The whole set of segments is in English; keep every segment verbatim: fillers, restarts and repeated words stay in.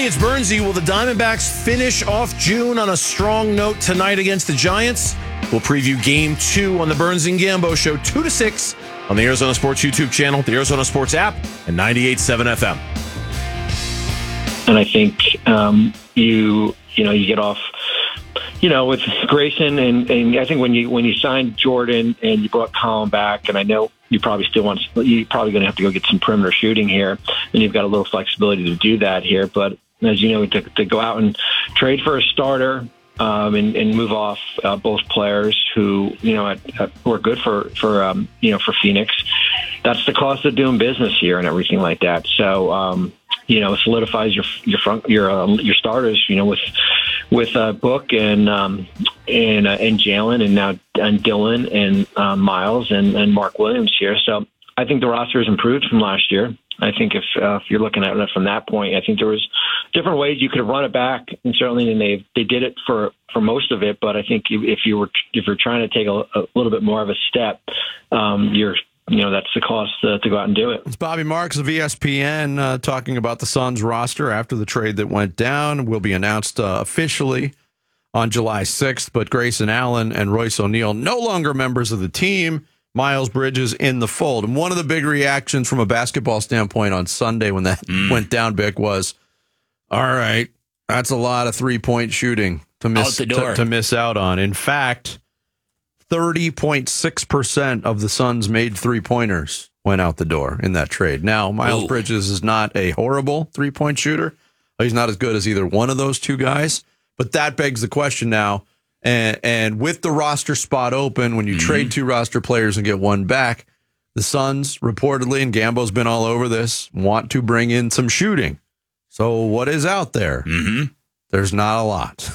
Hey, it's Bernsey. Will the Diamondbacks finish off June on a strong note tonight against the Giants? We'll preview game two on the Burns and Gambo Show, two to six on the Arizona Sports YouTube channel, the Arizona Sports app, and ninety-eight point seven F M. And I think um, you, you know, you get off, you know, with Grayson, and, and I think when you when you signed Jordan and you brought Colin back, and I know you probably still want, you're probably going to have to go get some perimeter shooting here, and you've got a little flexibility to do that here. But as you know, to, to go out and trade for a starter um, and, and move off uh, both players who, you know, at, at, were good for for um, you know for Phoenix, that's the cost of doing business here and everything like that. So. Um, You know, it solidifies your your front your uh, your starters. You know, with with uh, Book and um, and uh, and Jalen and now and Dylan and uh, Miles and, and Mark Williams here. So I think the roster has improved from last year. I think if uh, if you're looking at it from that point, I think there was different ways you could have run it back, and certainly and they they did it for, for most of it. But I think if you were if you're trying to take a, a little bit more of a step, um, you're You know, that's the cost uh, to go out and do it. It's Bobby Marks of E S P N uh, talking about the Suns roster after the trade that went down. Will be announced uh, officially on July sixth, but Grayson Allen and Royce O'Neal no longer members of the team. Miles Bridges in the fold. And one of the big reactions from a basketball standpoint on Sunday when that mm. went down big was, all right, that's a lot of three-point shooting to miss, out the door. To, to miss out on. In fact, thirty point six percent of the Suns made three-pointers went out the door in that trade. Now, Miles Ooh. Bridges is not a horrible three-point shooter. He's not as good as either one of those two guys. But that begs the question now, and, and with the roster spot open, when you mm-hmm. trade two roster players and get one back, the Suns reportedly, and Gambo's been all over this, want to bring in some shooting. So what is out there? Mm-hmm. There's not a lot.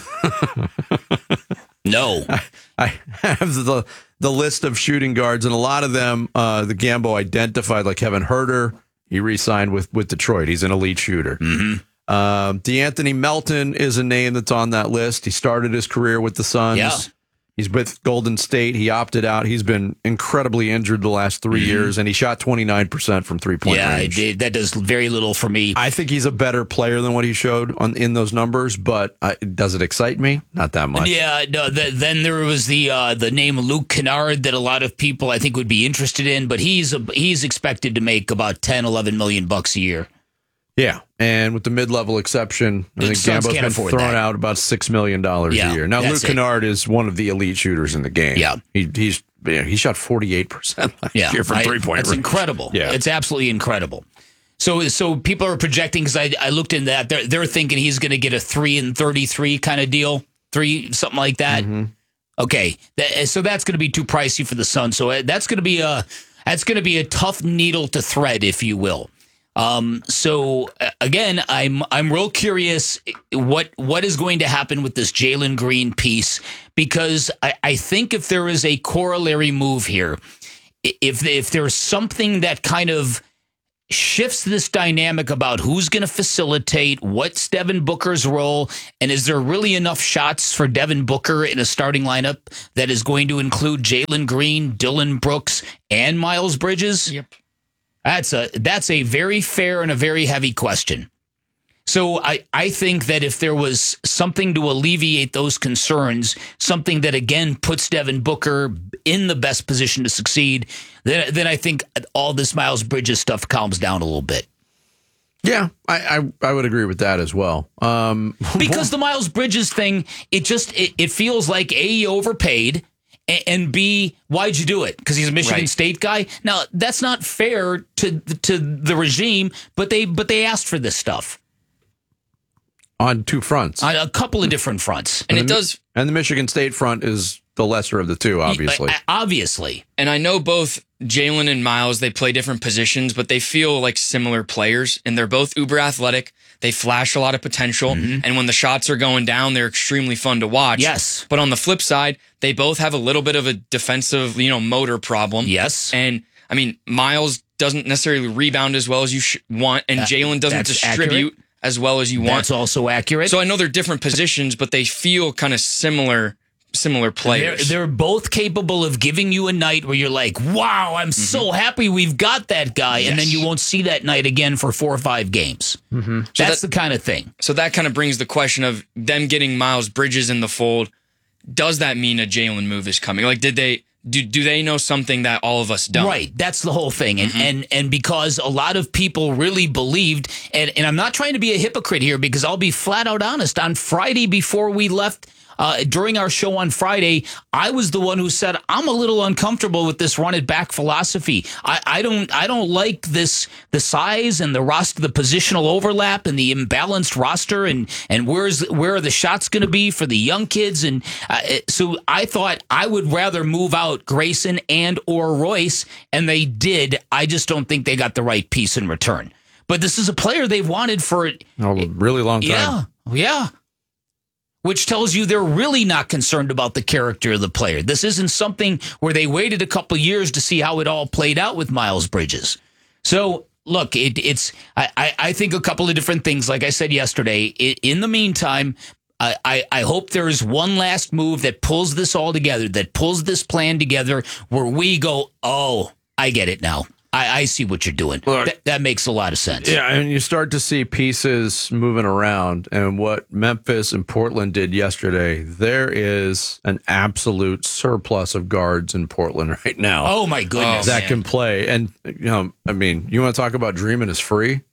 No. I, I have the the list of shooting guards, and a lot of them, uh, the Gambo identified, like Kevin Huerter. He re-signed with, with Detroit. He's an elite shooter. Mm-hmm. Um, DeAnthony Melton is a name that's on that list. He started his career with the Suns. Yeah. He's with Golden State. He opted out. He's been incredibly injured the last three mm-hmm. years, and he shot twenty-nine percent from three-point yeah, range. Yeah, that does very little for me. I think he's a better player than what he showed on in those numbers, but I, does it excite me? Not that much. Yeah, no, the, then there was the uh, the name Luke Kennard that a lot of people, I think, would be interested in, but he's a, he's expected to make about ten, eleven million bucks a year. Yeah, and with the mid-level exception, I think Gambo's been throwing that. out about six million dollars yeah, a year. Now, Luke Kennard is one of the elite shooters in the game. Yeah. He, he's yeah, he shot forty-eight percent last yeah, year from I, three-point That's range. incredible. Yeah. It's absolutely incredible. So so people are projecting, because I, I looked in that, they're, they're thinking he's going to get a three and thirty-three kind of deal, three, something like that. Mm-hmm. Okay, that, so that's going to be too pricey for the Suns. So that's going to be a that's going to be a tough needle to thread, if you will. Um, so again, I'm I'm real curious what what is going to happen with this Jalen Green piece, because I, I think if there is a corollary move here, if if there's something that kind of shifts this dynamic about who's going to facilitate, what's Devin Booker's role, and is there really enough shots for Devin Booker in a starting lineup that is going to include Jalen Green, Dylan Brooks, and Miles Bridges? Yep. That's a that's a very fair and a very heavy question. So I, I think that if there was something to alleviate those concerns, something that, again, puts Devin Booker in the best position to succeed, then, then I think all this Miles Bridges stuff calms down a little bit. Yeah, I, I, I would agree with that as well. Um, because the Miles Bridges thing, it just it, it feels like A, he overpaid, and B, why'd you do it? Because he's a Michigan right. State guy. Now, that's not fair to to the regime, but they but they asked for this stuff. On two fronts. On a couple of different fronts. And, and it the, does. And the Michigan State front is the lesser of the two, obviously. Obviously. And I know both Jalen and Miles, they play different positions, but they feel like similar players, and they're both uber athletic. They flash a lot of potential, mm-hmm. and when the shots are going down, they're extremely fun to watch. Yes. But on the flip side, they both have a little bit of a defensive, you know, motor problem. Yes. And, I mean, Miles doesn't necessarily rebound as well as you sh- want, and uh, Jalen doesn't distribute accurate. as well as you want. That's also accurate. So I know they're different positions, but they feel kind of similar similar They're, players. they're both capable of giving you a night where you're like, wow, I'm mm-hmm. so happy we've got that guy. Yes. And then you won't see that night again for four or five games. Mm-hmm. So That's that, the kind of thing. So that kind of brings the question of them getting Miles Bridges in the fold. Does that mean a Jalen move is coming? Like, did they do? Do they know something that all of us don't? Right. That's the whole thing. And mm-hmm. and and because a lot of people really believed, and, and I'm not trying to be a hypocrite here because I'll be flat out honest. On Friday before we left, Uh, during our show on Friday, I was the one who said, I'm a little uncomfortable with this run it back philosophy. I, I don't I don't like this, the size and the roster, the positional overlap and the imbalanced roster and, and where's where are the shots going to be for the young kids. And uh, so I thought I would rather move out Grayson and or Royce, and they did. I just don't think they got the right piece in return. But this is a player they've wanted for a really long time. Yeah, yeah. Which tells you they're really not concerned about the character of the player. This isn't something where they waited a couple years to see how it all played out with Miles Bridges. So, look, it, it's I, I think a couple of different things. Like I said yesterday, it, in the meantime, I, I, I hope there is one last move that pulls this all together, that pulls this plan together where we go, oh, I get it now. I, I see what you're doing. Look, Th- that makes a lot of sense. Yeah, and you start to see pieces moving around. And what Memphis and Portland did yesterday, there is an absolute surplus of guards in Portland right now. Oh, my goodness. That man. can play. And, you know, I mean, you want to talk about dreaming is free?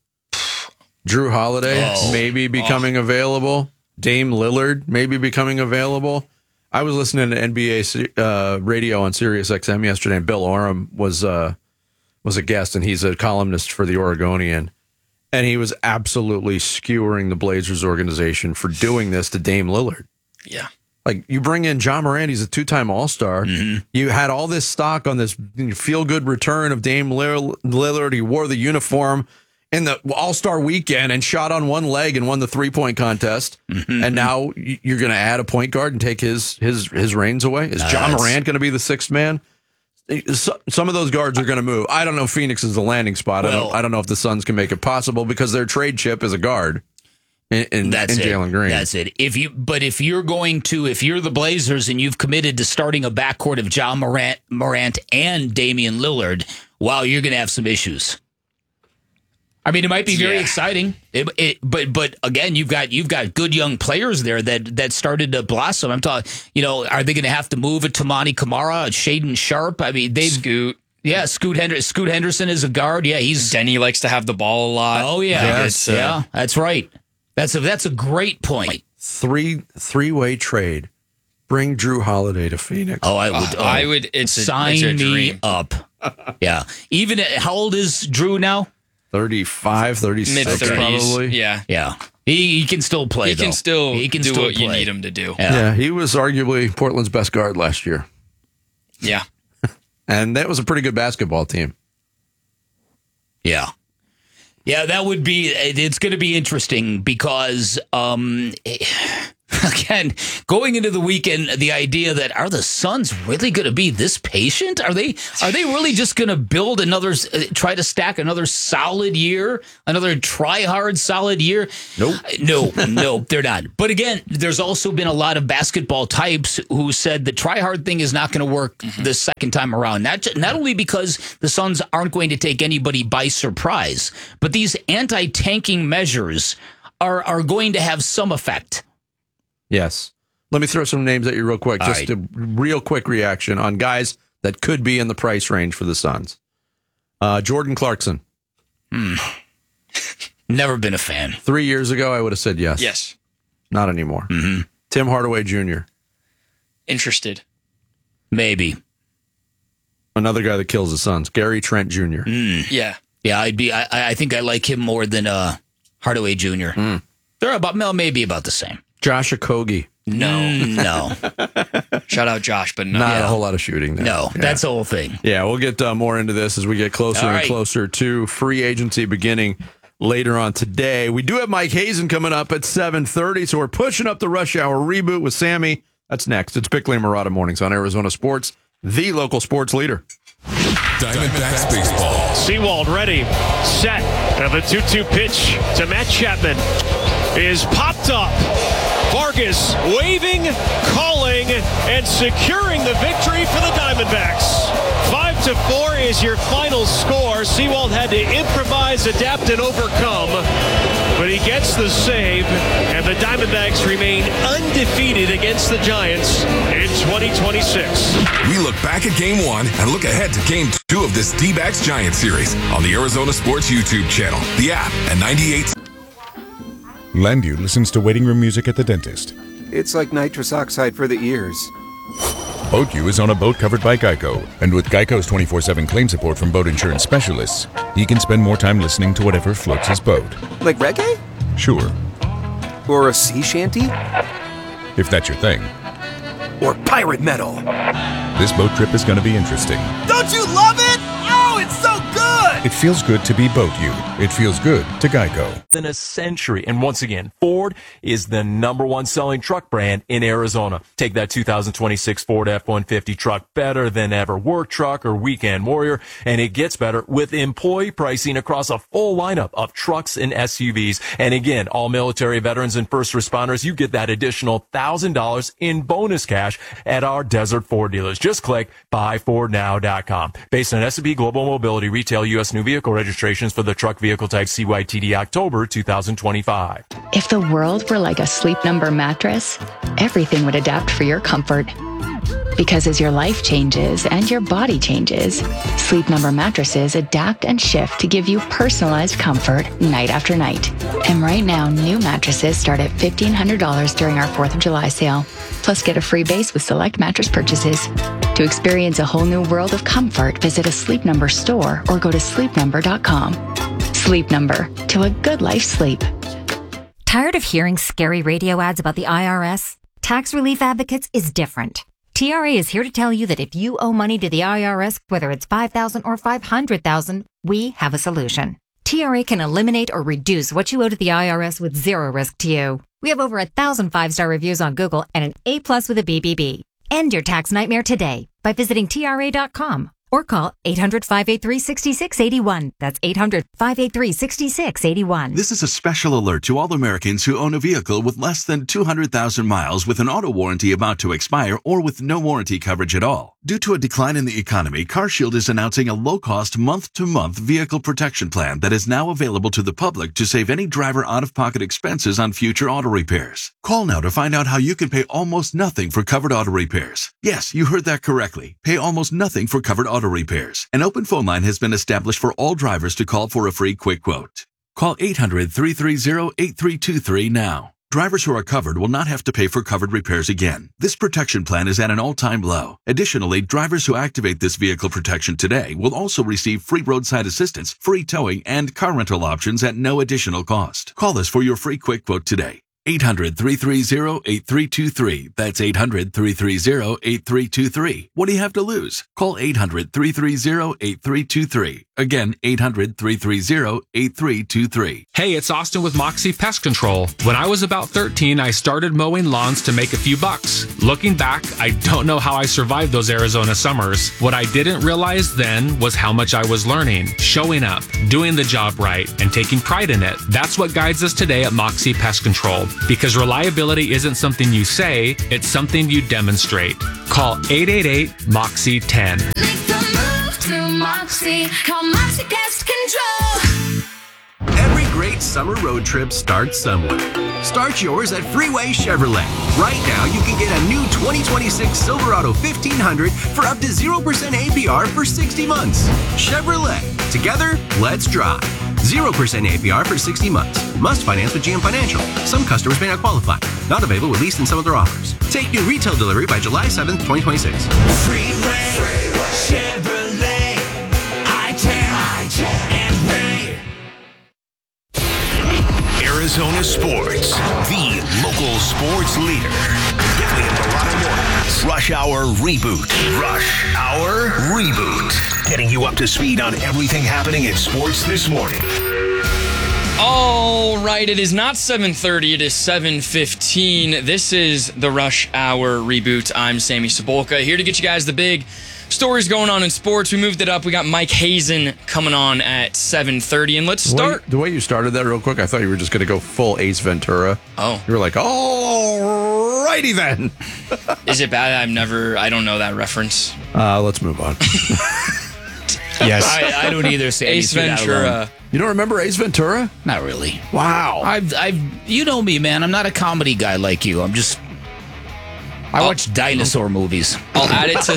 Drew Holiday Oh. maybe becoming oh. available. Dame Lillard maybe becoming available. I was listening to N B A uh, radio on Sirius X M yesterday, and Bill Oram was... Uh, was a guest, and he's a columnist for the Oregonian, and he was absolutely skewering the Blazers organization for doing this to Dame Lillard. Yeah. Like, you bring in John Morant, he's a two-time All-Star. Mm-hmm. You had all this stock on this feel-good return of Dame Lillard. He wore the uniform in the All-Star weekend and shot on one leg and won the three-point contest. Mm-hmm. And now you're going to add a point guard and take his his his reins away? Is John uh, Morant going to be the sixth man? Some of those guards are going to move. I don't know if Phoenix is the landing spot. Well, I don't I don't know if the Suns can make it possible because their trade chip is a guard in, in, that's in it. Jalen Green. That's it. If you, but if you're going to, if you're the Blazers and you've committed to starting a backcourt of John Morant, Morant and Damian Lillard, wow, you're going to have some issues. I mean, it might be very yeah. exciting, it, it, but but again, you've got you've got good young players there that that started to blossom. I'm talking, you know, are they going to have to move a Tamani Kamara, a Shaden Sharp? I mean, they Scoot, yeah, Scoot Henderson. Scoot Henderson is a guard. Yeah, he's Denny likes to have the ball a lot. Oh yeah, yes, uh, yeah, that's right. That's a that's a great point. Three three way trade. Bring Drew Holiday to Phoenix. Oh, I would. Uh, oh, I would. It's sign a, it's a me dream. up. Yeah, even at, how old is Drew now? thirty-five, thirty-six, mid-thirties, probably. Yeah. Yeah. He, he can still play, He though. can still he can do still what play. you need him to do. Yeah. Yeah, he was arguably Portland's best guard last year. Yeah. And that was a pretty good basketball team. Yeah. Yeah, that would be, it's going to be interesting because, um, again, going into the weekend, the idea that are the Suns really going to be this patient? Are they, are they really just going to build another, uh, try to stack another solid year, another try hard solid year? Nope. No, no, they're not. But again, there's also been a lot of basketball types who said the try hard thing is not going to work mm-hmm. the second time around. Not, not only because the Suns aren't going to take anybody by surprise, but these anti-tanking measures are, are going to have some effect. Yes. Let me throw some names at you real quick. All Just right. a real quick reaction on guys that could be in the price range for the Suns. Uh, Jordan Clarkson. Hmm. Never been a fan. Three years ago, I would have said yes. Yes. Not anymore. Mm-hmm. Tim Hardaway Junior Interested. Maybe. Another guy that kills the Suns. Gary Trent Junior Mm. Yeah. Yeah, I'd be. I, I think I like him more than uh, Hardaway Junior Mm. They're about maybe about the same. Josh Okogie. No. Mm, no. Shout out Josh, but no. Not Yeah. a whole lot of shooting there. No, Yeah. that's the whole thing. Yeah, we'll get uh, more into this as we get closer All and right. closer to free agency beginning later on today. We do have Mike Hazen coming up at seven thirty, so we're pushing up the rush hour reboot with Sammy. That's next. It's Bickley and Murata Mornings on Arizona Sports, the local sports leader. Diamondbacks baseball. Seawald ready, set, and the two two pitch to Matt Chapman. is popped up. Vargas waving, calling, and securing the victory for the Diamondbacks. Five to four is your final score. Sewald had to improvise, adapt, and overcome, but he gets the save, and the Diamondbacks remain undefeated against the Giants in twenty twenty-six. We look back at Game one and look ahead to Game two of this D-backs Giants series on the Arizona Sports YouTube channel, the app, and ninety-eight. Landu listens to waiting room music at the dentist. It's like nitrous oxide for the ears. BoatU is on a boat covered by Geico, and with Geico's twenty-four seven claim support from boat insurance specialists, he can spend more time listening to whatever floats his boat. Like reggae? Sure. Or a sea shanty? If that's your thing. Or pirate metal? This boat trip is going to be interesting. Don't you love it? Oh, it's so good! It feels good to be BoatU. It feels good to Geico. Than a century. And once again, Ford is the number one selling truck brand in Arizona. Take that two thousand twenty-six Ford F one fifty truck, better than ever work truck or weekend warrior, and it gets better with employee pricing across a full lineup of trucks and S U Vs. And again, all military veterans and first responders, you get that additional one thousand dollars in bonus cash at our Desert Ford dealers. Just click buy ford now dot com. Based on S and P Global Mobility retail U S new vehicle registrations for the truck vehicle type C Y T D October two thousand twenty-five. If the world were like a Sleep Number mattress, everything would adapt for your comfort. Because as your life changes and your body changes, Sleep Number mattresses adapt and shift to give you personalized comfort night after night. And right now, new mattresses start at fifteen hundred dollars during our fourth of July sale. Plus, get a free base with select mattress purchases. To experience a whole new world of comfort, visit a Sleep Number store or go to sleep number dot com. Sleep Number, to a good life sleep. Tired of hearing scary radio ads about the I R S? Tax Relief Advocates is different. T R A is here to tell you that if you owe money to the I R S, whether it's five thousand dollars or five hundred thousand dollars, we have a solution. T R A can eliminate or reduce what you owe to the I R S with zero risk to you. We have over a thousand five-star reviews on Google and an A plus with a B B B. End your tax nightmare today by visiting T R A dot com or call eight hundred, five eight three, six six eight one. That's eight hundred, five eight three, six six eight one. This is a special alert to all Americans who own a vehicle with less than two hundred thousand miles with an auto warranty about to expire or with no warranty coverage at all. Due to a decline in the economy, CarShield is announcing a low-cost month-to-month vehicle protection plan that is now available to the public to save any driver out-of-pocket expenses on future auto repairs. Call now to find out how you can pay almost nothing for covered auto repairs. Yes, you heard that correctly. Pay almost nothing for covered auto repairs. An open phone line has been established for all drivers to call for a free quick quote. Call eight hundred, three three zero, eight three two three now. Drivers who are covered will not have to pay for covered repairs again. This protection plan is at an all-time low. Additionally, drivers who activate this vehicle protection today will also receive free roadside assistance, free towing, and car rental options at no additional cost. Call us for your free quick quote today. eight hundred, three three zero, eight three two three. That's eight hundred, three three zero, eight three two three. What do you have to lose? Call eight hundred, three three zero, eight three two three. Again, eight hundred, three three zero, eight three two three. Hey, it's Austin with Moxie Pest Control. When I was about thirteen, I started mowing lawns to make a few bucks. Looking back, I don't know how I survived those Arizona summers. What I didn't realize then was how much I was learning, showing up, doing the job right, and taking pride in it. That's what guides us today at Moxie Pest Control. Because reliability isn't something you say, it's something you demonstrate. Call eight eight eight, M O X I E, ten. Make the move to Moxie. Call Moxie Pest Control. Every great summer road trip starts somewhere. Start yours at Freeway Chevrolet. Right now, you can get a new twenty twenty-six Silverado fifteen hundred for up to zero percent A P R for sixty months. Chevrolet. Together, let's drive. zero percent A P R for sixty months. Must finance with G M Financial. Some customers may not qualify. Not available with lease and some other offers. Take new retail delivery by July seventh, twenty twenty-six. Freeway, Freeway. Chevrolet, I ten, I ten, and Ray. Arizona Sports, the local sports leader. Daily in the Rocky Mornings. Rush Hour Reboot. Rush Hour Reboot. Getting you up to speed on everything happening in sports this morning. All right, it is not seven thirty, it is seven fifteen. This is the Rush Hour Reboot. I'm Sammy Cebulka, here to get you guys the big stories going on in sports. We moved it up. We got Mike Hazen coming on at seven thirty. And let's The way, start. the way you started that real quick, I thought you were just going to go full Ace Ventura. Oh. You were like, all righty then. Is it bad? I've never, I don't know that reference. Uh, let's move on. Yes. I, I don't either. Say Ace Ventura. You don't remember Ace Ventura? Not really. Wow. I've, I've, you know me, man. I'm not a comedy guy like you. I'm just. I I'll, watch dinosaur movies. I'll add it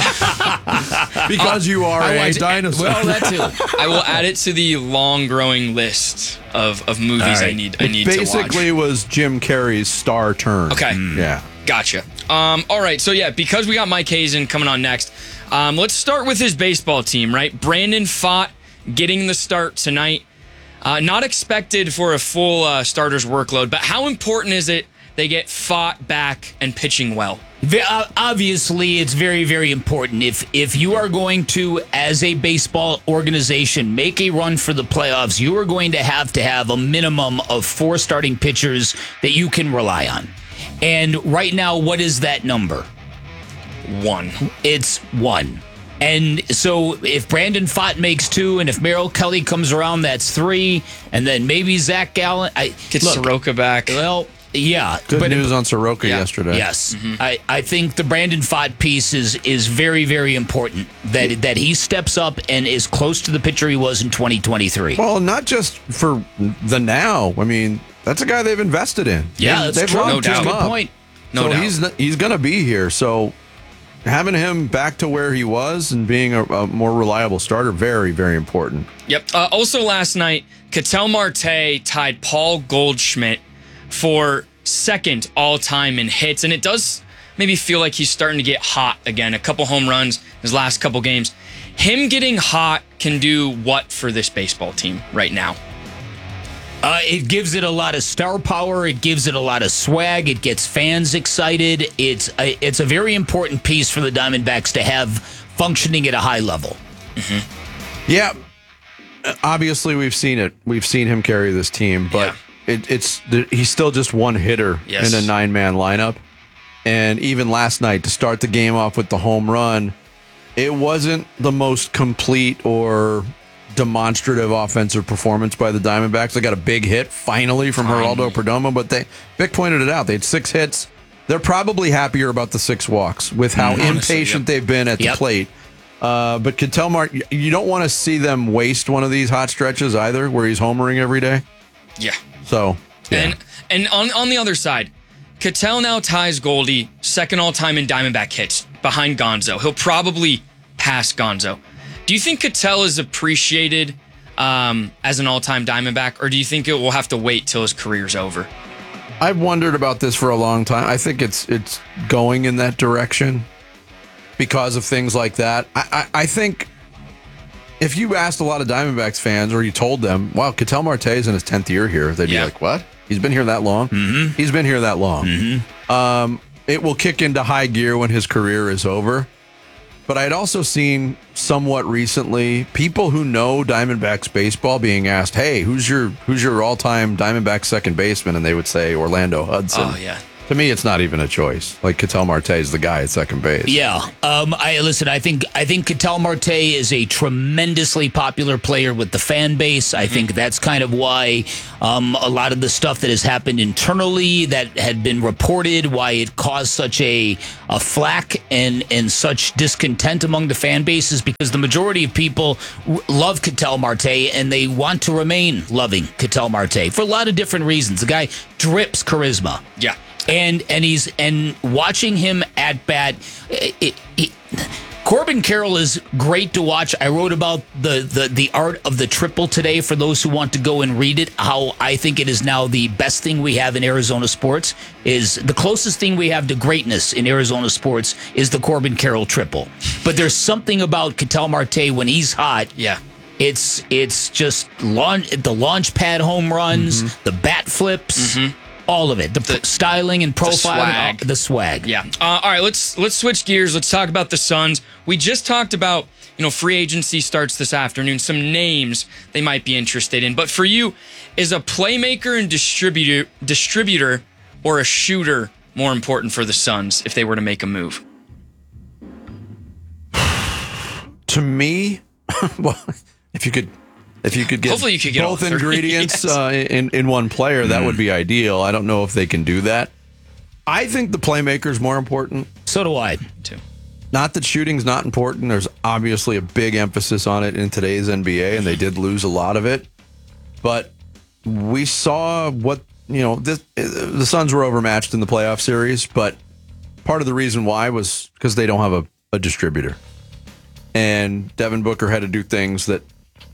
to. because you are I a watch, dinosaur. Well, that too. I will add it to the long growing list of, of movies Right. I need I It need to watch. basically was Jim Carrey's star turn. Okay. Yeah. Gotcha. Um, all right. So, yeah, because we got Mike Hazen coming on next, um, let's start with his baseball team, right? Brandon Pfaadt getting the start tonight. Uh, not expected for a full uh, starter's workload, but how important is it they get Pfaadt back and pitching well? Ve- uh, Obviously, it's very, very important. If if you are going to, as a baseball organization, make a run for the playoffs, you are going to have to have a minimum of four starting pitchers that you can rely on. And right now, what is that number? One. It's one. And so if Brandon Pfaadt makes two, and if Merrill Kelly comes around, that's three. And then maybe Zach Gallen. I, Get look, Soroka back. Well, yeah. Good but news on Soroka Yeah. yesterday. Yes, I, I think the Brandon Pfaadt piece is is very, very important. That that he steps up and is close to the pitcher he was in twenty twenty-three. Well, not just for the now. I mean, that's a guy they've invested in. Yeah, they've, that's they've true. locked No him doubt. Good up. point. No so doubt. he's he's going to be here. So having him back to where he was and being a, a more reliable starter, very, very important. Yep. Uh, also last night, Ketel Marte tied Paul Goldschmidt for second all-time in hits, and it does maybe feel like he's starting to get hot again. A couple home runs his last couple games. Him getting hot can do what for this baseball team right now? Uh, it gives it a lot of star power. It gives it a lot of swag. It gets fans excited. It's a, it's a very important piece for the Diamondbacks to have functioning at a high level. Mm-hmm. Yeah, obviously we've seen it. We've seen him carry this team, but Yeah. it, it's he's still just one hitter Yes. in a nine-man lineup. And even last night to start the game off with the home run, it wasn't the most complete or demonstrative offensive performance by the Diamondbacks. They got a big hit finally from Finally. Geraldo Perdomo, but they Vic pointed it out. They had six hits. They're probably happier about the six walks with how Honestly, impatient yep. they've been at Yep. the plate. Uh, but Ketel Marte, you don't want to see them waste one of these hot stretches either, where he's homering every day. Yeah. So, yeah. And and on on the other side, Ketel now ties Goldie second all time in Diamondback hits behind Gonzo. He'll probably pass Gonzo. Do you think Ketel is appreciated um, as an all time Diamondback, or do you think it will have to wait till his career's over? I've wondered about this for a long time. I think it's it's going in that direction because of things like that. I, I, I think if you asked a lot of Diamondbacks fans or you told them, wow, Ketel Marte is in his tenth year here, they'd Yeah. be like, what? He's been here that long? Mm-hmm. He's been here that long. Mm-hmm. Um, it will kick into high gear when his career is over. But I'd also seen somewhat recently people who know Diamondbacks baseball being asked, "Hey, who's your who's your all-time Diamondbacks second baseman?" And they would say Orlando Hudson. Oh, yeah. To me, it's not even a choice. Like Ketel Marte is the guy at second base. Yeah. Um, I listen. I think I think Ketel Marte is a tremendously popular player with the fan base. I think that's kind of why um, a lot of the stuff that has happened internally that had been reported, why it caused such a a flack and and such discontent among the fan base, is because the majority of people r- love Ketel Marte and they want to remain loving Ketel Marte for a lot of different reasons. The guy drips charisma. Yeah. And and he's and watching him at bat, it, it, it, Corbin Carroll is great to watch. I wrote about the, the the art of the triple today for those who want to go and read it. How I think it is now the best thing we have in Arizona sports, is the closest thing we have to greatness in Arizona sports is the Corbin Carroll triple. But there's something about Ketel Marte when he's hot. Yeah. It's it's just launch the launch pad home runs, Mm-hmm. the bat flips. All of it, the, The- styling and profile, the swag. the swag. Yeah. Uh, all right, let's let's switch gears. Let's talk about the Suns. We just talked about, you know, free agency starts this afternoon. Some names they might be interested in. But for you, is a playmaker and distributor distributor or a shooter more important for the Suns if they were to make a move? To me, well, if you could, if you could get Hopefully you could get all both three, ingredients yes. uh, in in one player, that would be ideal. I don't know if they can do that. I think the playmaker is more important. So do I. Too. Not that shooting's not important. There's obviously a big emphasis on it in today's N B A, and they did lose a lot of it. But we saw what, you know, this, the Suns were overmatched in the playoff series, but part of the reason why was because they don't have a, a distributor. And Devin Booker had to do things that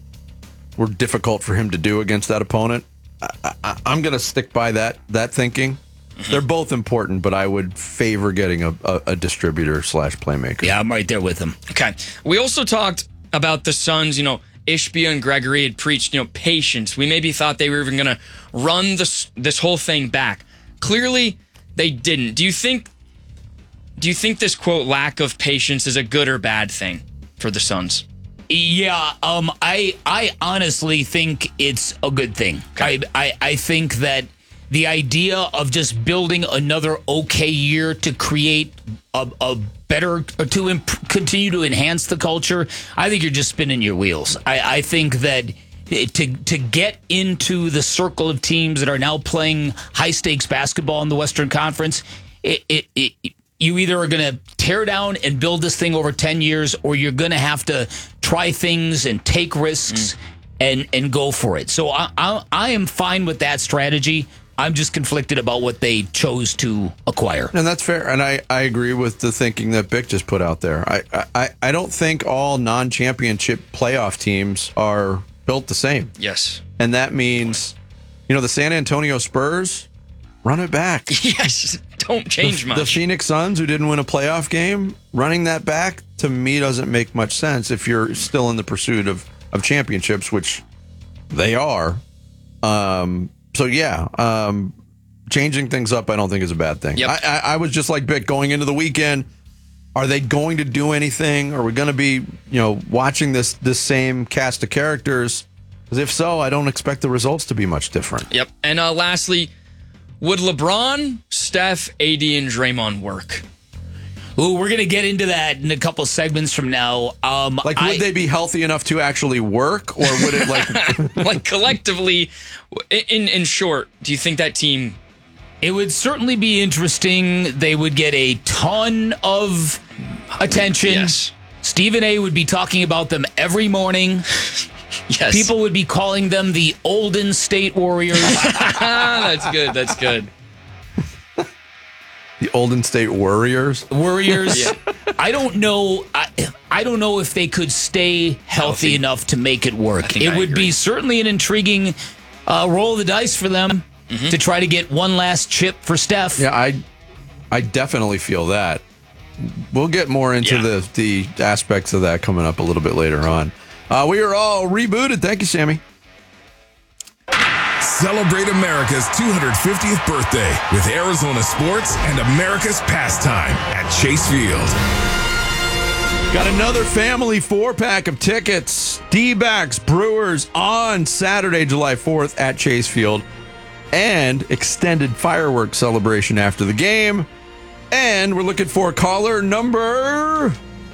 were difficult for him to do against that opponent. I, I, I'm going to stick by that that thinking. They're both important, but I would favor getting a, a, a distributor slash playmaker. Yeah, I'm right there with them. Okay. We also talked about the Suns, you know, Ishbia and Gregory had preached, you know, patience. We maybe thought they were even going to run this this whole thing back. Clearly, they didn't. Do you think do you think this quote lack of patience is a good or bad thing for the Suns? Yeah, um, I I honestly think it's a good thing. I, I I think that the idea of just building another okay year to create a, a better, or to imp- continue to enhance the culture, I think you're just spinning your wheels. I, I think that to to get into the circle of teams that are now playing high stakes basketball in the Western Conference, it, it, it you either are going to tear down and build this thing over ten years, or you're going to have to try things and take risks mm. and and go for it. So I, I I am fine with that strategy. I'm just conflicted about what they chose to acquire. And that's fair. And I, I agree with the thinking that Bick just put out there. I, I, I don't think all non-championship playoff teams are built the same. Yes. And that means, you know, the San Antonio Spurs, run it back. Yes. Don't change the, much. The Phoenix Suns, who didn't win a playoff game, running that back, to me, doesn't make much sense if you're still in the pursuit of, of championships, which they are. Um... So, yeah, um, changing things up I don't think is a bad thing. Yep. I, I, I was just like Bick going into the weekend. Are they going to do anything? Are we going to be, you know, watching this this same cast of characters? Because if so, I don't expect the results to be much different. Yep. And uh, lastly, would LeBron, Steph, A D, and Draymond work? Ooh, we're going to get into that in a couple segments from now. Um, like, would I, they be healthy enough to actually work? Or would it, like... like, collectively, in in short, do you think that team... It would certainly be interesting. They would get a ton of attention. Yes. Stephen A. would be talking about them every morning. Yes. People would be calling them the Olden State Warriors. That's good. That's good. The Olden State Warriors? Warriors. Yeah. I don't know. I, I don't know if they could stay healthy, healthy. enough to make it work. It I would agree. be certainly an intriguing uh, roll of the dice for them mm-hmm. to try to get one last chip for Steph. Yeah, I I definitely feel that. We'll get more into Yeah. the, the aspects of that coming up a little bit later on. Uh, we are all rebooted. Thank you, Sammy. Celebrate America's two hundred fiftieth birthday with Arizona sports and America's pastime at Chase Field. Got another family four-pack of tickets. D-backs Brewers on Saturday, July fourth at Chase Field. And extended fireworks celebration after the game. And we're looking for caller number...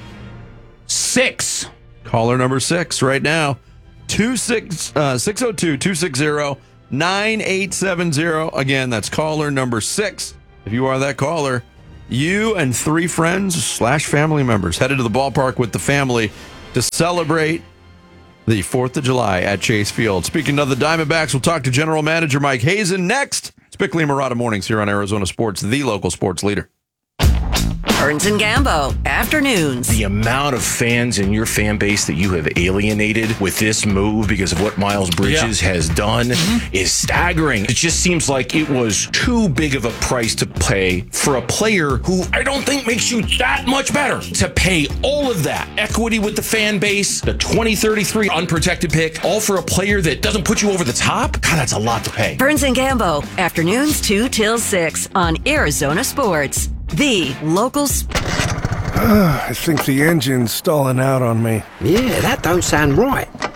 Six. Caller number six right now. two six, uh, six oh two, two six zero, nine eight seven zero. Again, that's caller number six. If you are that caller, you and three friends slash family members headed to the ballpark with the family to celebrate the fourth of July at Chase Field. Speaking of the Diamondbacks, we'll talk to General Manager Mike Hazen next. It's Bickley and Murata Mornings here on Arizona Sports, the local sports leader. Burns and Gambo, afternoons. The amount of fans in your fan base that you have alienated with this move because of what Miles Bridges yeah. has done mm-hmm. is staggering. It just seems like it was too big of a price to pay for a player who I don't think makes you that much better. To pay all of that equity with the fan base, the twenty thirty-three unprotected pick, all for a player that doesn't put you over the top? God, that's a lot to pay. Burns and Gambo, afternoons two till six on Arizona Sports. The local sp- I think the engine's stalling out on me. Yeah, that don't sound right.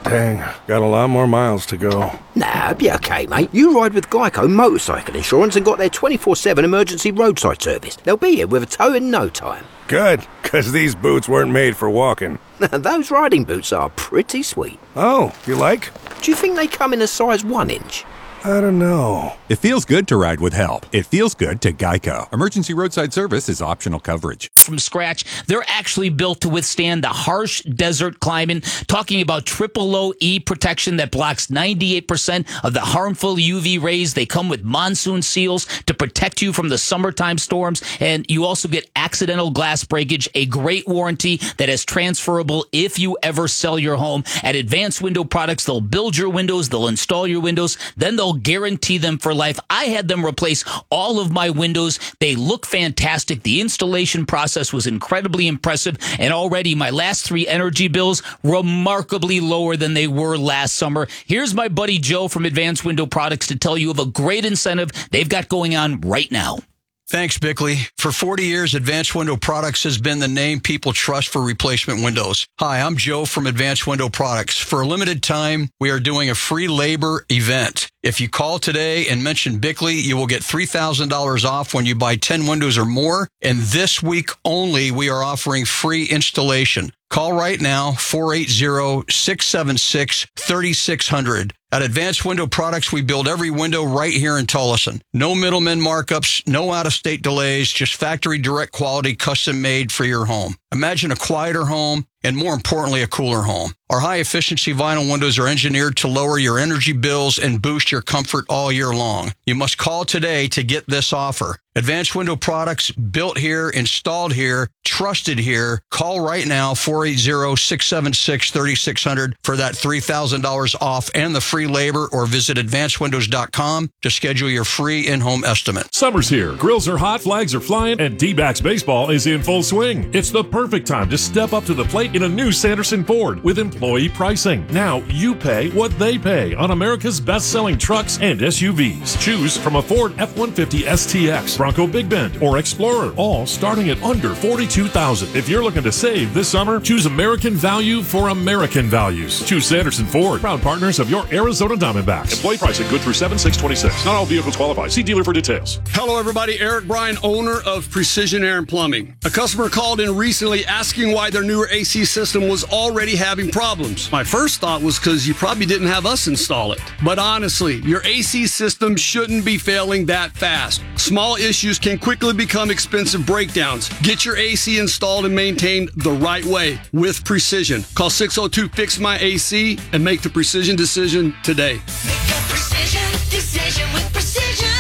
Dang, got a lot more miles to go. Nah, be okay, mate. You ride with Geico Motorcycle Insurance and got their twenty-four seven emergency roadside service. They'll be here with a tow in no time. Good, because these boots weren't made for walking. Those riding boots are pretty sweet. Oh, you like? Do you think they come in a size one inch? I don't know. It feels good to ride with help. It feels good to Geico. Emergency roadside service is optional coverage. From scratch, they're actually built to withstand the harsh desert climate. Talking about triple low E protection that blocks ninety-eight percent of the harmful U V rays. They come with monsoon seals to protect you from the summertime storms. And you also get accidental glass breakage, a great warranty that is transferable if you ever sell your home. At Advanced Window Products, they'll build your windows, they'll install your windows, then they'll guarantee them for life. I had them replace all of my windows. They look fantastic. The installation process was incredibly impressive. And already my last three energy bills remarkably lower than they were last summer. Here's my buddy Joe from Advanced Window Products to tell you of a great incentive they've got going on right now. Thanks, Bickley. For forty years, Advanced Window Products has been the name people trust for replacement windows. Hi, I'm Joe from Advanced Window Products. For a limited time, we are doing a free labor event. If you call today and mention Bickley, you will get three thousand dollars off when you buy ten windows or more. And this week only, we are offering free installation. Call right now, four eight zero, six seven six, three six zero zero. At Advanced Window Products, we build every window right here in Tullison. No middlemen markups, no out-of-state delays, just factory direct quality custom made for your home. Imagine a quieter home and, more importantly, a cooler home. Our high-efficiency vinyl windows are engineered to lower your energy bills and boost your comfort all year long. You must call today to get this offer. Advanced Window Products, built here, installed here, trusted here. Call right now, four eight zero, six seven six, three six zero zero for that three thousand dollars off and the free labor, or visit advanced windows dot com to schedule your free in-home estimate. Summer's here. Grills are hot, flags are flying, and D-backs baseball is in full swing. It's the perfect time to step up to the plate in a new Sanderson Ford with employee pricing. Now you pay what they pay on America's best-selling trucks and S U Vs. Choose from a Ford F one fifty S T X, Bronco Big Bend, or Explorer, all starting at under forty-two thousand dollars. If you're looking to save this summer, choose American value for American values. Choose Sanderson Ford, proud partners of your Arizona Diamondbacks. Employee pricing good through seven six twenty-six. Not all vehicles qualify. See dealer for details. Hello, everybody. Eric Bryan, owner of Precision Air and Plumbing. A customer called in recently asking why their newer A C system was already having problems. My first thought was because you probably didn't have us install it. But honestly, your A C system shouldn't be failing that fast. Small issues can quickly become expensive breakdowns. Get your A C installed and maintained the right way with Precision. Call six oh two, fix my A C and make the Precision decision today. Precision decision with Precision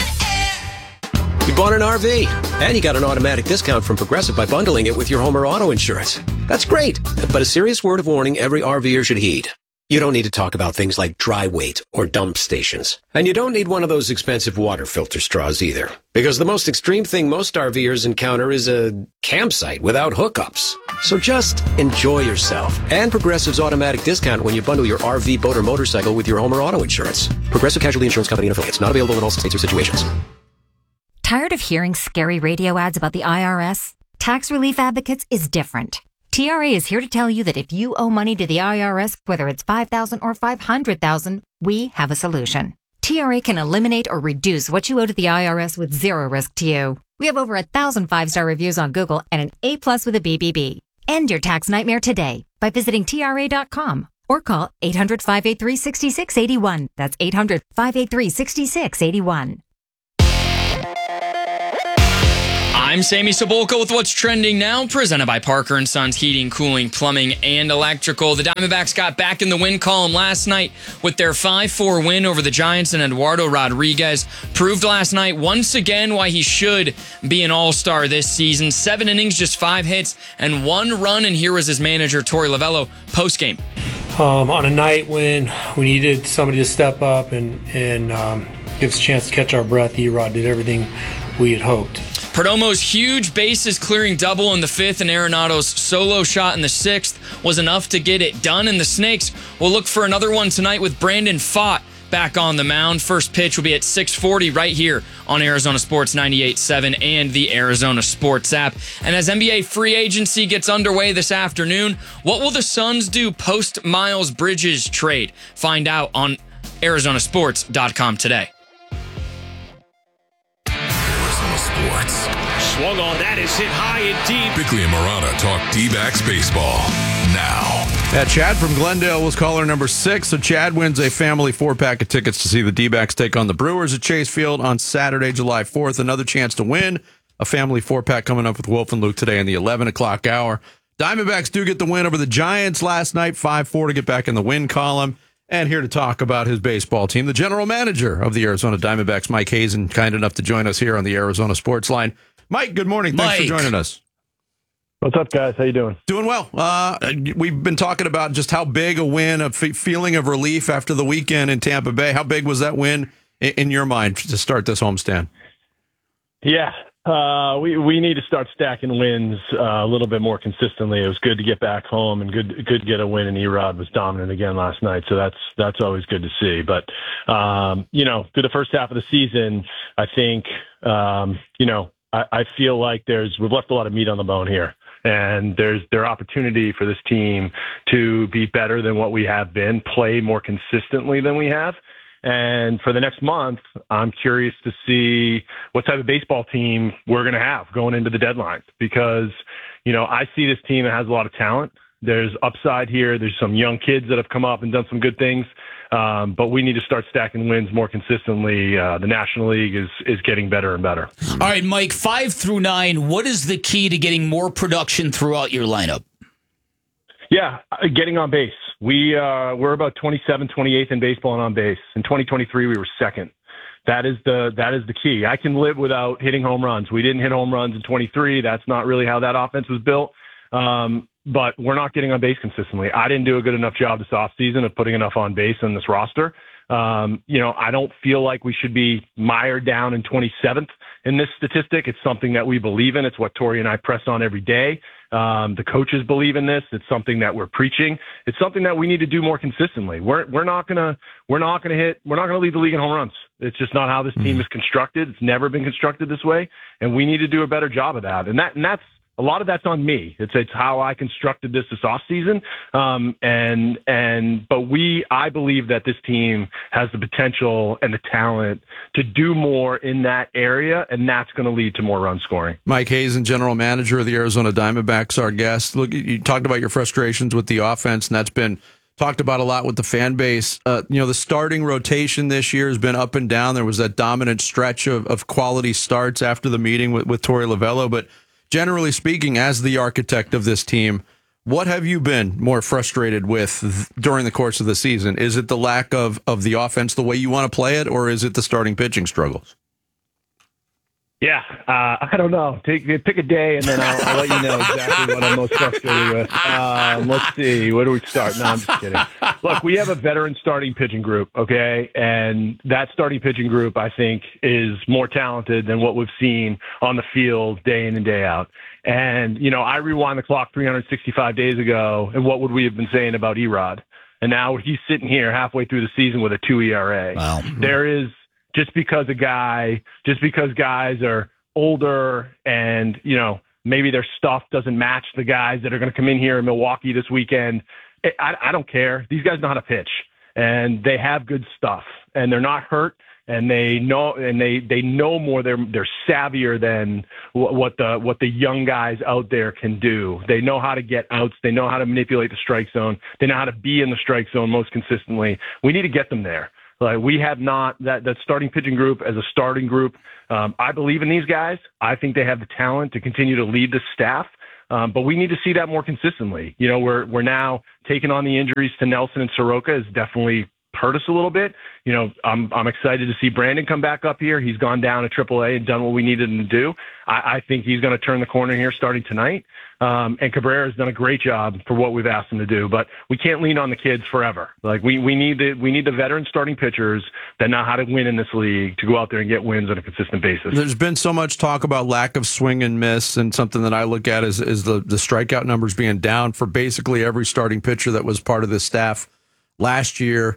Air. You bought an R V, and you got an automatic discount from Progressive by bundling it with your home or auto insurance. That's great, but a serious word of warning every RVer should heed. You don't need to talk about things like dry weight or dump stations. And you don't need one of those expensive water filter straws either. Because the most extreme thing most RVers encounter is a campsite without hookups. So just enjoy yourself. And Progressive's automatic discount when you bundle your R V, boat, or motorcycle with your home or auto insurance. Progressive Casualty Insurance Company and affiliates. Not available in all states or situations. Tired of hearing scary radio ads about the I R S? Tax Relief Advocates is different. T R A is here to tell you that if you owe money to the I R S, whether it's five thousand dollars or five hundred thousand dollars, we have a solution. T R A can eliminate or reduce what you owe to the I R S with zero risk to you. We have over a thousand five-star reviews on Google and an A plus with a B B B. End your tax nightmare today by visiting T R A dot com or call eight hundred, five eight three, six six eight one. That's eight hundred, five eight three, six six eight one. I'm Sammy Sabolka with what's trending now, presented by Parker and Sons Heating, Cooling, Plumbing, and Electrical. The Diamondbacks got back in the win column last night with their five four win over the Giants, and Eduardo Rodriguez proved last night once again why he should be an all-star this season. Seven innings, just five hits, and one run, and here was his manager, Torey Lovello, post-game. Um, on a night when we needed somebody to step up and, and um, give us a chance to catch our breath, E-Rod did everything we had hoped. Perdomo's huge bases clearing double in the fifth and Arenado's solo shot in the sixth was enough to get it done, and the Snakes will look for another one tonight with Brandon Pfaadt back on the mound. First pitch will be at six forty right here on Arizona Sports ninety-eight point seven and the Arizona Sports app. And as N B A free agency gets underway this afternoon, what will the Suns do post Miles Bridges trade? Find out on Arizona Sports dot com today. Arizona Sports. Swung on that is hit high and deep. Bickley and Marana talk D-backs baseball now. Yeah, Chad from Glendale was caller number six. So Chad wins a family four-pack of tickets to see the D-backs take on the Brewers at Chase Field on Saturday, July fourth. Another chance to win a family four-pack coming up with Wolf and Luke today in the eleven o'clock hour. Diamondbacks do get the win over the Giants last night, five four to get back in the win column. And here to talk about his baseball team, the general manager of the Arizona Diamondbacks, Mike Hazen, kind enough to join us here on the Arizona Sports Line. Mike, good morning. Thanks Mike. for joining us. What's up, guys? How you doing? Doing well. Uh, we've been talking about just how big a win, a f- feeling of relief after the weekend in Tampa Bay. How big was that win in, in your mind to start this homestand? Yeah, uh, we we need to start stacking wins uh, a little bit more consistently. It was good to get back home and good good to get a win. And Erod was dominant again last night, so that's that's always good to see. But um, you know, through the first half of the season, I think um, you know I, I feel like there's we've left a lot of meat on the bone here. And there's there opportunity for this team to be better than what we have been, play more consistently than we have. And for the next month, I'm curious to see what type of baseball team we're going to have going into the deadline. Because, you know, I see this team that has a lot of talent. There's upside here. There's some young kids that have come up and done some good things. Um, but we need to start stacking wins more consistently. Uh, the National League is is getting better and better. All right, Mike, five through nine, what is the key to getting more production throughout your lineup? Yeah, getting on base. We, uh, we're about twenty-seventh, twenty-eighth in baseball and on base. In twenty twenty-three, we were second. That is the that is the key. I can live without hitting home runs. We didn't hit home runs in twenty-three. That's not really how that offense was built. Um, but we're not getting on base consistently. I didn't do a good enough job this offseason of putting enough on base on this roster. Um, you know, I don't feel like we should be mired down in twenty-seventh in this statistic. It's something that we believe in. It's what Tori and I press on every day. Um, the coaches believe in this. It's something that we're preaching. It's something that we need to do more consistently. We're we're not gonna we're not gonna hit we're not gonna lead the league in home runs. It's just not how this team is constructed. It's never been constructed this way, and we need to do a better job of that. And that and that's a lot of that's on me. It's it's how I constructed this this offseason. Um, and and but we I believe that this team has the potential and the talent to do more in that area, and that's going to lead to more run scoring. Mike Hazen, general manager of the Arizona Diamondbacks, our guest. Look, you talked about your frustrations with the offense, and that's been talked about a lot with the fan base. Uh, you know, the starting rotation this year has been up and down. There was that dominant stretch of, of quality starts after the meeting with, with Torey Lovullo, but generally speaking, as the architect of this team, what have you been more frustrated with th- during the course of the season? Is it the lack of, of the offense the way you want to play it, or is it the starting pitching struggles? Yeah, uh, I don't know. Take pick a day, and then I'll, I'll let you know exactly what I'm most frustrated with. Um, let's see. Where do we start? No, I'm just kidding. Look, we have a veteran starting pitching group, okay? And that starting pitching group, I think, is more talented than what we've seen on the field day in and day out. And, you know, I rewind the clock three hundred sixty-five days ago, and what would we have been saying about Erod? And now he's sitting here halfway through the season with a two E R A. Wow. There is... Just because a guy, just because guys are older and, you know, maybe their stuff doesn't match the guys that are going to come in here in Milwaukee this weekend, I, I don't care. These guys know how to pitch, and they have good stuff, and they're not hurt, and they know, and they, they know more. They're they're savvier than what, what the what the young guys out there can do. They know how to get outs. They know how to manipulate the strike zone. They know how to be in the strike zone most consistently. We need to get them there. Like we have not that, that starting pitching group as a starting group. Um, I believe in these guys. I think they have the talent to continue to lead the staff. Um, but we need to see that more consistently. You know, we're, we're now taking on the injuries to Nelson and Soroka has definitely hurt us a little bit. You know, I'm, I'm excited to see Brandon come back up here. He's gone down to triple A and done what we needed him to do. I, I think he's going to turn the corner here starting tonight. Um, and Cabrera has done a great job for what we've asked him to do, but we can't lean on the kids forever. Like we, we need the, we need the veteran starting pitchers that know how to win in this league to go out there and get wins on a consistent basis. There's been so much talk about lack of swing and miss, and something that I look at is, is the, the strikeout numbers being down for basically every starting pitcher that was part of the staff last year.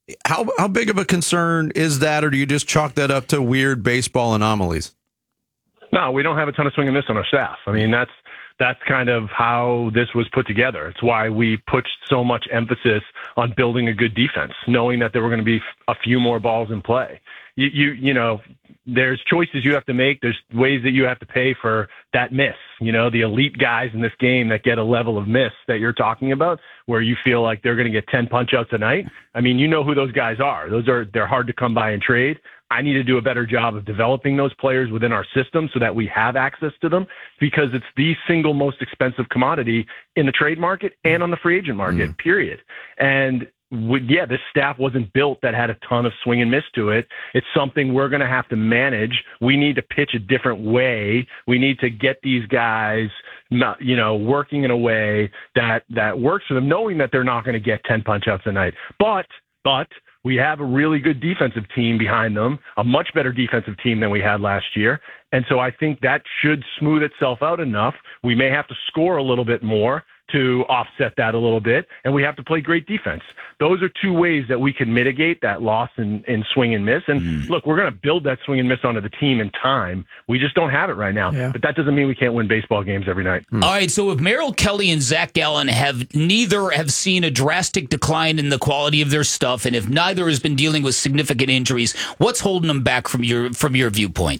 How how big of a concern is that, or do you just chalk that up to weird baseball anomalies? No, we don't have a ton of swing and miss on our staff. I mean, that's that's kind of how this was put together. It's why we put so much emphasis on building a good defense, knowing that there were going to be a few more balls in play. You, you, you know, there's choices you have to make. There's ways that you have to pay for that miss. You know, the elite guys in this game that get a level of miss that you're talking about, where you feel like they're going to get ten punch outs a night. I mean, you know who those guys are. Those are, they're hard to come by and trade. I need to do a better job of developing those players within our system so that we have access to them, because it's the single most expensive commodity in the trade market and on the free agent market, mm. period. And we, yeah, this staff wasn't built that had a ton of swing and miss to it. It's something we're going to have to manage. We need to pitch a different way. We need to get these guys, not, you know, working in a way that, that works for them, knowing that they're not going to get ten punch outs a night. But, but, we have a really good defensive team behind them, a much better defensive team than we had last year. And so I think that should smooth itself out enough. We may have to score a little bit more to offset that a little bit, and we have to play great defense. Those are two ways that we can mitigate that loss in, in swing and miss. And mm. look, we're going to build that swing and miss onto the team in time. We just don't have it right now. Yeah. But that doesn't mean we can't win baseball games every night. Mm. All right, so if Merrill Kelly and Zach Gallen have neither have seen a drastic decline in the quality of their stuff, and if neither has been dealing with significant injuries, what's holding them back from your from your viewpoint?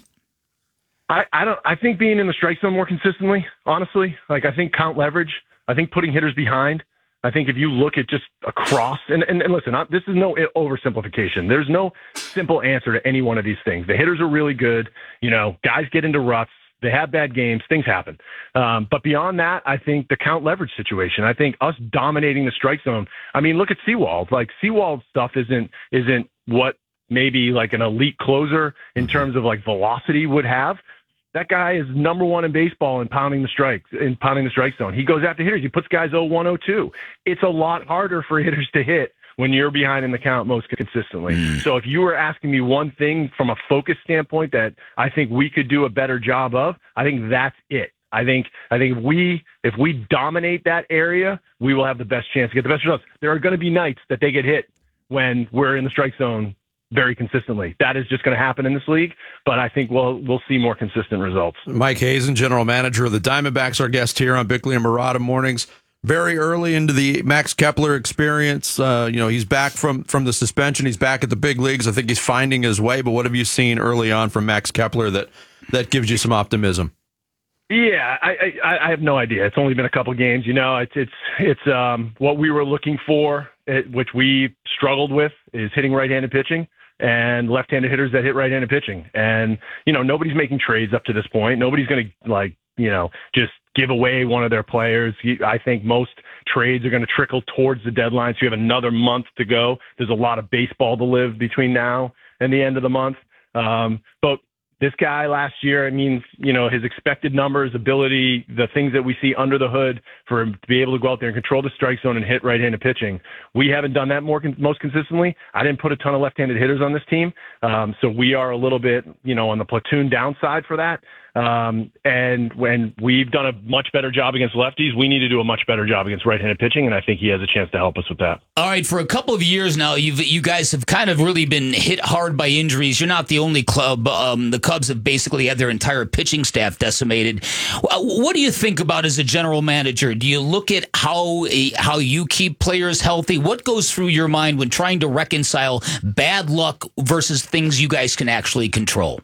I, I don't. I think being in the strike zone more consistently, honestly. Like, I think count leverage. I think putting hitters behind. I think if you look at just across, and, and, and listen, this is no oversimplification. There's no simple answer to any one of these things. The hitters are really good. You know, guys get into ruts. They have bad games. Things happen. Um, but beyond that, I think the count leverage situation, I think us dominating the strike zone. I mean, look at Sewald. Like, Sewald's stuff isn't isn't what maybe like an elite closer in terms of like velocity would have. That guy is number one in baseball in pounding the strikes, in pounding the strike zone. He goes after hitters. He puts guys oh one, oh two. It's a lot harder for hitters to hit when you're behind in the count most consistently. Mm. So if you were asking me one thing from a focus standpoint that I think we could do a better job of, I think that's it. I think I think if we if we dominate that area, we will have the best chance to get the best results. There are going to be nights that they get hit when we're in the strike zone very consistently. That is just going to happen in this league, but I think we'll we'll see more consistent results. Mike Hazen, general manager of the Diamondbacks, our guest here on Bickley and Marotta Mornings. Very early into the Max Kepler experience, uh, you know, he's back from from the suspension. He's back at the big leagues. I think he's finding his way. But what have you seen early on from Max Kepler that that gives you some optimism? Yeah, I, I, I have no idea. It's only been a couple games. You know, it's it's it's um, what we were looking for, it, which we struggled with, is hitting right-handed pitching and left-handed hitters that hit right-handed pitching. And, you know, nobody's making trades up to this point. Nobody's going to, like, you know, just give away one of their players. I think most trades are going to trickle towards the deadline. So you have another month to go. There's a lot of baseball to live between now and the end of the month. Um, but this guy last year, I mean, you know, his expected numbers, ability, the things that we see under the hood for him to be able to go out there and control the strike zone and hit right-handed pitching. We haven't done that more most consistently. I didn't put a ton of left-handed hitters on this team. Um, so we are a little bit, you know, on the platoon downside for that. Um, and when we've done a much better job against lefties, we need to do a much better job against right-handed pitching, and I think he has a chance to help us with that. All right, for a couple of years now, you've you guys have kind of really been hit hard by injuries. You're not the only club. Um, the Cubs have basically had their entire pitching staff decimated. What do you think about as a general manager? Do you look at how how you keep players healthy? What goes through your mind when trying to reconcile bad luck versus things you guys can actually control?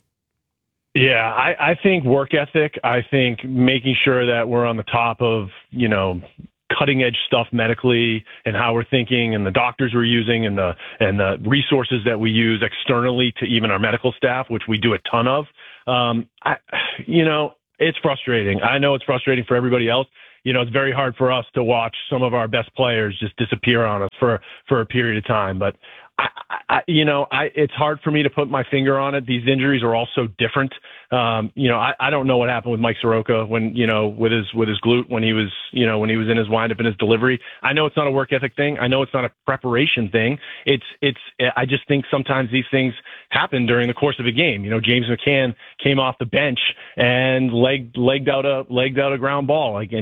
Yeah, I, I think work ethic. I think making sure that we're on the top of, you know, cutting edge stuff medically and how we're thinking, and the doctors we're using, and the and the resources that we use externally to even our medical staff, which we do a ton of. Um, I, you know, it's frustrating. I know it's frustrating for everybody else. You know, it's very hard for us to watch some of our best players just disappear on us for for a period of time, but. I, I, you know, I, it's hard for me to put my finger on it. These injuries are all so different. Um, you know, I, I don't know what happened with Mike Soroka when, you know, with his, with his glute, when he was, you know, when he was in his windup and his delivery. I know it's not a work ethic thing. I know it's not a preparation thing. It's, it's, I just think sometimes these things happen during the course of a game. You know, James McCann came off the bench and legged, legged out a, legged out a ground ball. Like, and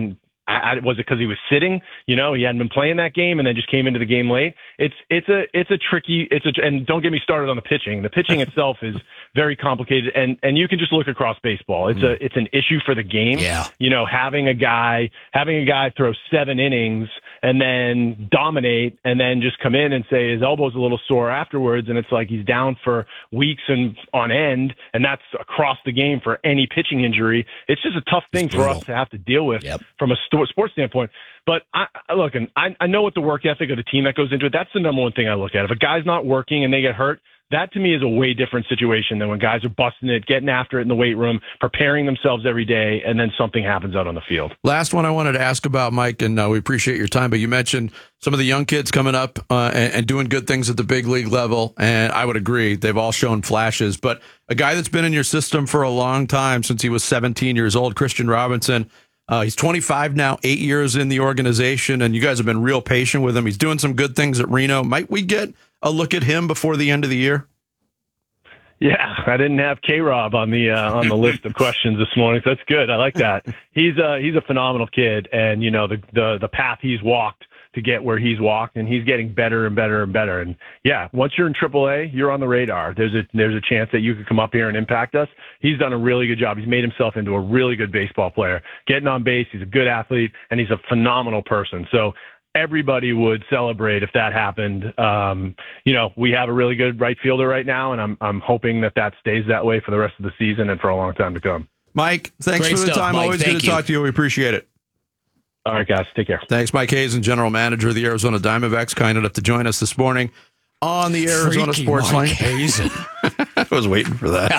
I, I, was it because he was sitting? You know, he hadn't been playing that game and then just came into the game late. It's it's a it's a tricky it's a and don't get me started on the pitching. The pitching itself is very complicated, and and you can just look across baseball. It's a it's an issue for the game. Yeah. You know, having a guy having a guy throw seven innings and then dominate and then just come in and say his elbow's a little sore afterwards, and it's like he's down for weeks and on end, and that's across the game for any pitching injury. It's just a tough thing for us to have to deal with yep. from a sto- sports standpoint. But I, I look, and I, I know what the work ethic of the team that goes into it. That's the number one thing I look at. If a guy's not working and they get hurt, that to me is a way different situation than when guys are busting it, getting after it in the weight room, preparing themselves every day, and then something happens out on the field. Last one I wanted to ask about, Mike, and uh, we appreciate your time, but you mentioned some of the young kids coming up uh, and, and doing good things at the big league level, and I would agree. They've all shown flashes, but a guy that's been in your system for a long time, since he was seventeen years old, Christian Robinson, uh, he's twenty-five now, eight years in the organization, and you guys have been real patient with him. He's doing some good things at Reno. Might we get a look at him before the end of the year? Yeah, I didn't have K-Rob on the uh, on the list of questions this morning, so that's good. I like that. He's uh, he's a phenomenal kid, and you know the the the path he's walked to get where he's walked, and he's getting better and better and better. And yeah, once you're in triple A, you're on the radar. There's a there's a chance that you could come up here and impact us. He's done a really good job. He's made himself into a really good baseball player. Getting on base, he's a good athlete, and he's a phenomenal person. So everybody would celebrate if that happened. Um, you know, we have a really good right fielder right now, and I'm I'm hoping that that stays that way for the rest of the season and for a long time to come. Mike, thanks Great for the stuff, time. Mike. Always Thank good to you. talk to you. We appreciate it. All right, guys, take care. Thanks, Mike Hazen, General Manager of the Arizona Diamondbacks, kind enough to join us this morning on the Arizona Freaky Sports Mike Line. Hazen. I was waiting for that.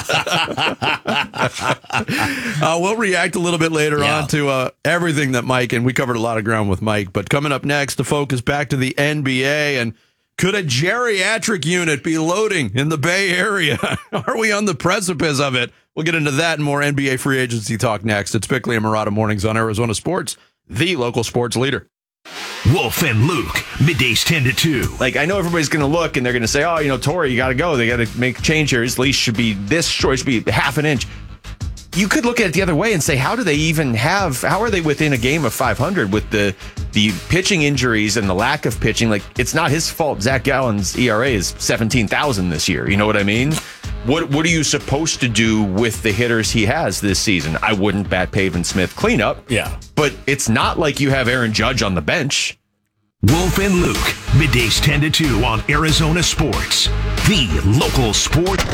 uh, we'll react a little bit later Yeah. on to uh, everything that Mike, and we covered a lot of ground with Mike, but coming up next, the focus back to the N B A, and could a geriatric unit be loading in the Bay Area? Are we on the precipice of it? We'll get into that and more N B A free agency talk next. It's Bickley and Murata Mornings on Arizona Sports, the local sports leader. Wolf and Luke, middays ten to two. Like, I know everybody's going to look and they're going to say, oh, you know, Torrey, you got to go. They got to make a change here. His leash should be this short, it should be half an inch. You could look at it the other way and say, how do they even have, how are they within a game of five hundred with the the pitching injuries and the lack of pitching? Like, it's not his fault. Zach Gallen's E R A is seventeen thousand this year. You know what I mean? What what are you supposed to do with the hitters he has this season? I wouldn't bat Pavin Smith cleanup. Yeah. But it's not like you have Aaron Judge on the bench. Wolf and Luke, middays ten to two on Arizona Sports, the local sport.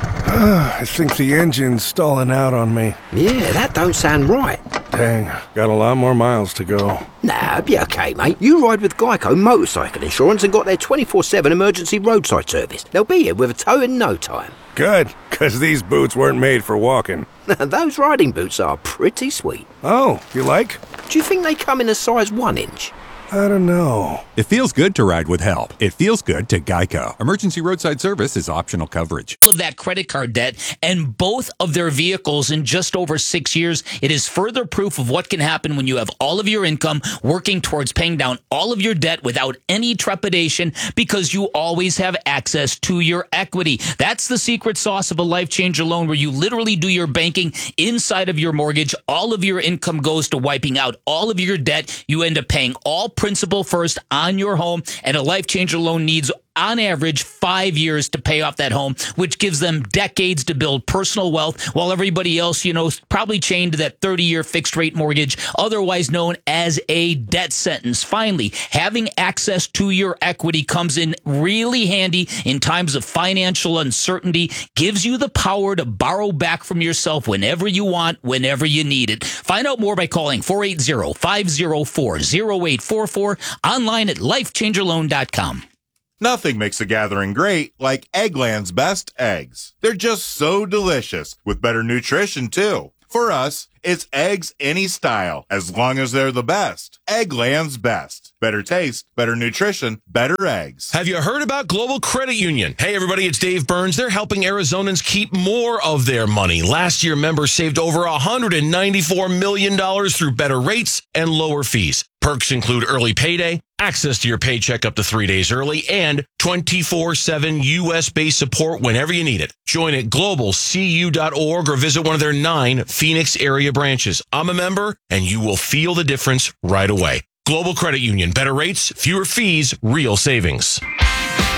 I think the engine's stalling out on me. Yeah, that don't sound right. Dang, got a lot more miles to go. Nah, be okay, mate. You ride with Geico Motorcycle Insurance and got their twenty-four seven emergency roadside service. They'll be here with a tow in no time. Good, because these boots weren't made for walking. Those riding boots are pretty sweet. Oh, you like? Do you think they come in a size one inch? I don't know. It feels good to ride with help. It feels good to Geico. Emergency roadside service is optional coverage. Of that credit card debt and both of their vehicles in just over six years. It is further proof of what can happen when you have all of your income working towards paying down all of your debt without any trepidation because you always have access to your equity. That's the secret sauce of a Life Changer loan where you literally do your banking inside of your mortgage. All of your income goes to wiping out all of your debt. You end up paying all principal first on your home, and a Life Changer loan needs on average five years to pay off that home, which gives them decades to build personal wealth while everybody else, you know, is probably chained to that thirty-year fixed rate mortgage, otherwise known as a debt sentence. Finally, having access to your equity comes in really handy in times of financial uncertainty, gives you the power to borrow back from yourself whenever you want, whenever you need it. Find out more by calling four eight zero, five zero four, zero eight four four, online at life changer loan dot com. Nothing makes a gathering great like Eggland's best eggs. They're just so delicious, with better nutrition too. For us, it's eggs any style, as long as they're the best. Eggland's best. Better taste, better nutrition, better eggs. Have you heard about Global Credit Union? Hey, everybody, it's Dave Burns. They're helping Arizonans keep more of their money. Last year, members saved over one hundred ninety-four million dollars through better rates and lower fees. Perks include early payday, access to your paycheck up to three days early, and twenty-four seven U S-based support whenever you need it. Join at global c u dot org or visit one of their nine Phoenix area branches. I'm a member, and you will feel the difference right away. Global Credit Union. Better rates, fewer fees, real savings.